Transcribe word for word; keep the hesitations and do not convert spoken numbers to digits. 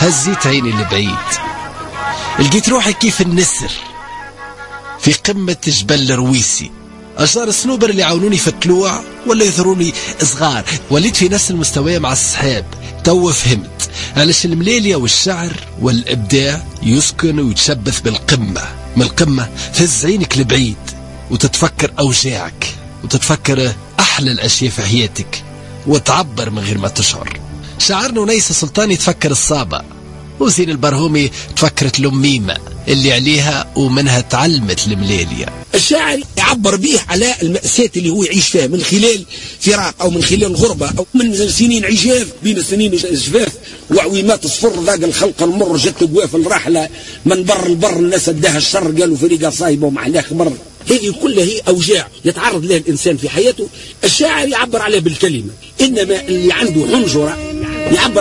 هزيت عيني لبعيد، لقيت روحي كيف النسر في قمة جبل رويسي. أشجار الصنوبر اللي عاونوني في الطلوع ولا يثروني صغار. وليت في نفس المستوى مع السحاب. تو فهمت علاش المليلية والشعر والإبداع يسكن ويتشبث بالقمة. من القمة تهز عينك لبعيد وتتفكر أوجاعك وتتفكر أحلى الأشياء في حياتك وتعبر من غير ما تشعر. شعرنا ونيس سلطاني تفكر الصابة، وزين البرهومي تفكرت الأميمة اللي عليها ومنها تعلمت المليلية. الشاعر يعبر به على المأساة اللي هو يعيش فيها من خلال فراق أو من خلال غربة أو من سنين عجاف بين السنين الجفاف وعويمات الصفر ذاق الخلق المر جت قواف الراحلة من بر البر الناس اداها الشر قالوا فريقة صايبة ومعلاه خبر. هذه كلها هي أوجاع يتعرض لها الإنسان في حياته. الشاعر يعبر عليها بالكلمة، إنما اللي عنده حنجرة يعبر